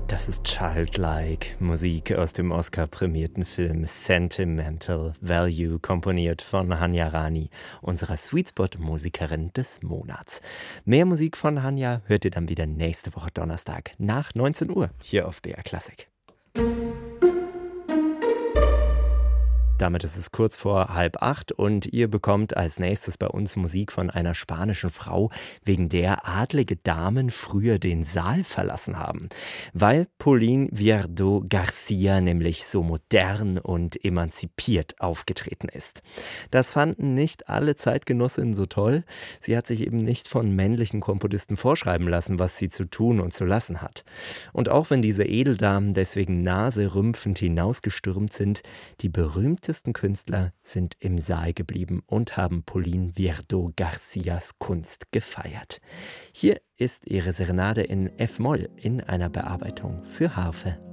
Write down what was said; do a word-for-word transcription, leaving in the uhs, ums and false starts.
Das ist Childlike, Musik aus dem Oscar-prämierten Film Sentimental Value, komponiert von Hanya Rani, unserer Sweetspot-Musikerin des Monats. Mehr Musik von Hanya hört ihr dann wieder nächste Woche Donnerstag nach neunzehn Uhr hier auf B R Classic. Damit ist es kurz vor halb acht und ihr bekommt als nächstes bei uns Musik von einer spanischen Frau, wegen der adlige Damen früher den Saal verlassen haben. Weil Pauline Viardot Garcia nämlich so modern und emanzipiert aufgetreten ist. Das fanden nicht alle Zeitgenossinnen so toll. Sie hat sich eben nicht von männlichen Komponisten vorschreiben lassen, was sie zu tun und zu lassen hat. Und auch wenn diese Edeldamen deswegen naserümpfend hinausgestürmt sind, die berühmte Künstler sind im Saal geblieben und haben Pauline Viardot Garcias Kunst gefeiert. Hier ist ihre Serenade in F-Moll in einer Bearbeitung für Harfe